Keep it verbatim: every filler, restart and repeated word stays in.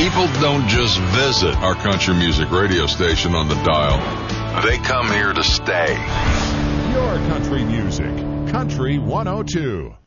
People don't just visit our country music radio station on the dial. They come here to stay. Your country music. Country one oh two.